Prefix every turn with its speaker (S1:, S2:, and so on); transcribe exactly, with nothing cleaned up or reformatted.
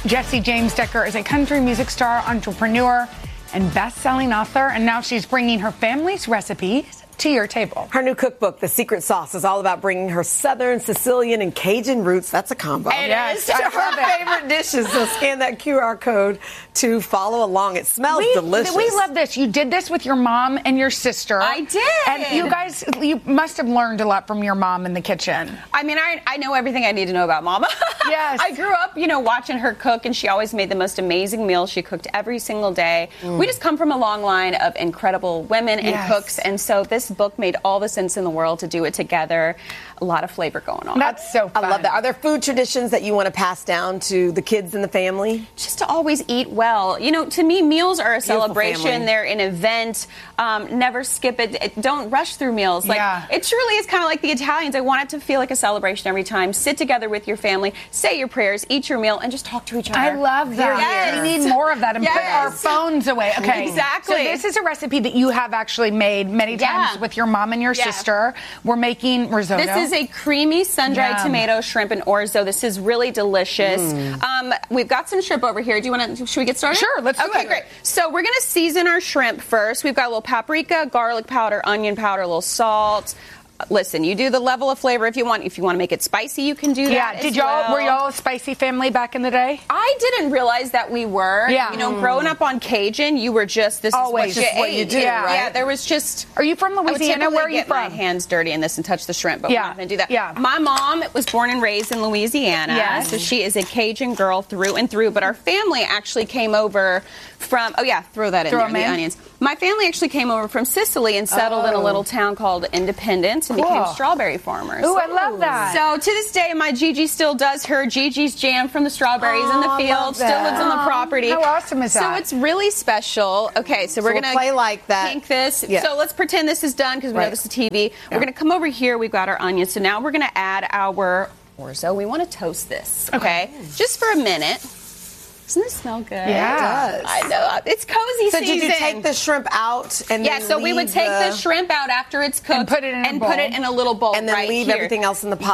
S1: Jessie James Decker is a country music star, entrepreneur, and best-selling author, and now she's bringing her family's recipes to your table.
S2: Her new cookbook, The Secret Sauce, is all about bringing her Southern, Sicilian, and Cajun roots. That's a combo.
S1: It yes, is.
S2: I love her favorite dishes. So scan that Q R code to follow along. It smells
S1: we,
S2: delicious.
S1: We love this. You did this with your mom and your sister.
S3: I did.
S1: And you guys, you must have learned a lot from your mom in the kitchen.
S3: I mean, I, I know everything I need to know about Mama.
S1: Yes.
S3: I grew up, you know, watching her cook, and she always made the most amazing meals. She cooked every single day. Mm. We just come from a long line of incredible women and
S1: yes.
S3: cooks, and so this book made all the sense in the world to do it together. A lot of flavor going on.
S1: That's so fun.
S2: I love that. Are there food traditions that you want to pass down to the kids and the family?
S3: Just to always eat well. You know, to me, meals are a
S2: Beautiful
S3: celebration.
S2: family.
S3: They're an event. Um, never skip it. it. Don't rush through meals. Like,
S1: yeah.
S3: It truly is kind of like the Italians. I want it to feel like a celebration every time. Sit together with your family, say your prayers, eat your meal, and just talk to each other.
S1: I love that.
S3: Yes.
S1: We need more of that and
S3: yes.
S1: put our phones away. Okay.
S3: Exactly.
S1: So this is a recipe that you have actually made many times
S3: yeah.
S1: with your mom and your
S3: yeah.
S1: sister. We're making risotto.
S3: This is a creamy sun-dried
S1: Yum.
S3: tomato, shrimp, and orzo. This is really delicious.
S2: Mm.
S3: Um, we've got some shrimp over here. Do you want to? Should we get started?
S1: Sure, let's do
S3: okay,
S1: it.
S3: great. So we're going to season our shrimp first. We've got a little paprika, garlic powder, onion powder, a little salt. Listen, you do the level of flavor if you want. If you want to make it spicy, you can do that.
S1: Yeah. Did y'all
S3: well.
S1: were y'all a spicy family back in the day?
S3: I didn't realize that we were.
S1: Yeah.
S3: You know, growing up on Cajun, you were just this
S1: Always
S3: is what you,
S1: just what
S3: ate.
S1: you do,
S3: Yeah.
S1: right?
S3: Yeah. There was just.
S1: Are you from Louisiana?
S3: I would
S1: Where are you
S3: get my
S1: from?
S3: hands dirty in this and touch the shrimp, but
S1: Yeah.
S3: we're not going to do that.
S1: Yeah.
S3: My mom was born and raised in Louisiana,
S1: Yes.
S3: so she is a Cajun girl through and through. But our family actually came over from. Oh yeah, throw that in
S1: Throw
S3: there.
S1: them
S3: The
S1: in.
S3: onions. My family actually came over from Sicily and settled in a
S2: Oh.
S3: little town called Independence and
S1: Cool.
S3: became strawberry farmers.
S1: Ooh, I love that.
S3: So to this day, my Gigi still does her Gigi's jam from the strawberries
S2: Oh,
S3: in the
S2: I
S3: field.
S2: love
S3: Still
S2: that.
S3: lives on the property.
S1: How awesome is
S3: So
S1: that?
S3: it's really special. Okay, so we're
S2: we'll
S3: gonna
S2: play like that.
S3: pink this.
S2: Yeah.
S3: So let's pretend this is done because we
S2: Right.
S3: know this is T V. We're gonna come over here. We've got our onions. So now we're gonna add our orzo. We want to toast this. Okay, just for a minute. Doesn't it smell good?
S1: Yeah.
S2: It does.
S3: I know. It's cozy
S2: So
S3: season.
S2: did you take the shrimp out and
S3: Yeah,
S2: then
S3: so we would
S2: leave
S3: take the,
S2: the
S3: shrimp out after it's cooked
S1: And put it in a
S3: and
S1: bowl.
S3: put it in a little bowl
S2: and then
S3: right
S2: leave
S3: here.
S2: everything else in the pot?